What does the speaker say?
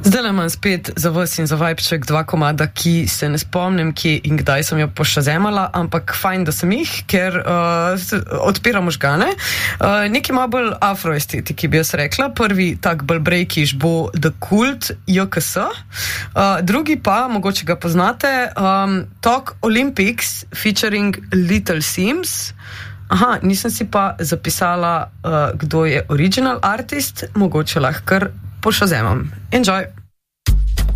Zdaj imam spet za vas in za Vibeček 2 komada, ki se ne spomnim, kje in kdaj sem jo pošazemala, ampak fajn, da sem jih, ker odpira možgane. Nekaj malo bolj afroestetiki bi jaz rekla. Prvi tak bolj breakish bo The Cult JKS. Drugi pa, mogoče ga poznate, Talk Olympics featuring Little Sims. Aha, nisem si pa zapisala, kdo je original artist, mogoče lahko kar pošazemam. Enjoy!